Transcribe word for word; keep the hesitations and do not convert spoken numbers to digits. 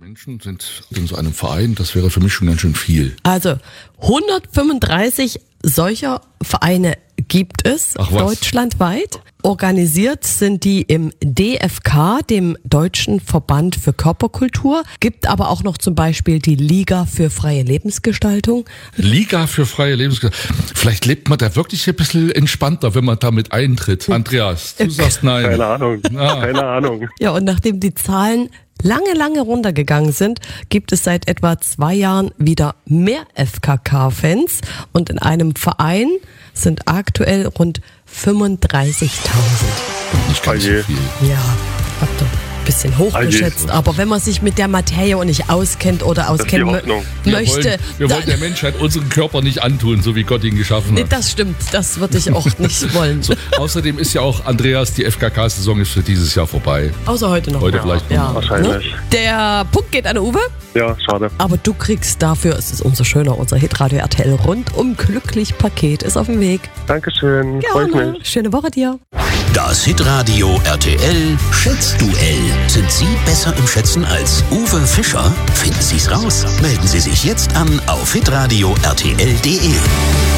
Menschen sind in so einem Verein, das wäre für mich schon ganz schön viel. Also hundertfünfunddreißig solcher Vereine gibt es deutschlandweit. Organisiert sind die im D F K, dem Deutschen Verband für Körperkultur. Gibt aber auch noch zum Beispiel die Liga für freie Lebensgestaltung. Liga für freie Lebensgestaltung. Vielleicht lebt man da wirklich ein bisschen entspannter, wenn man damit eintritt. Andreas, du sagst nein. Keine Ahnung, ah. keine Ahnung. Ja, und nachdem die Zahlen lange, lange runtergegangen sind, gibt es seit etwa zwei Jahren wieder mehr F K K-Fans. Und in einem Verein sind aktuell rund fünfunddreißigtausend. Nicht ganz so viel. Ja, habt ihr ein bisschen hochgeschätzt. Aber wenn man sich mit der Materie nicht auskennt oder auskennen mö- möchte. Wir wollen, wir wollen der Menschheit unseren Körper nicht antun, so wie Gott ihn geschaffen hat. Nee, das stimmt, das würde ich auch nicht wollen. So, außerdem ist ja auch, Andreas, die F K K-Saison ist für dieses Jahr vorbei. Außer heute noch. Heute ja, vielleicht noch. Ja, wahrscheinlich. Ne? Der Punkt geht an Uwe. Ja, schade. Aber du kriegst dafür, es ist umso schöner, unser Hitradio R T L rundum glücklich Paket ist auf dem Weg. Dankeschön, freut Gerne. mich. Schöne Woche dir. Das Hitradio R T L Schätzduell. Sind Sie besser im Schätzen als Uwe Fischer? Finden Sie's raus. Melden Sie sich jetzt an auf hitradio punkt r t l punkt d e.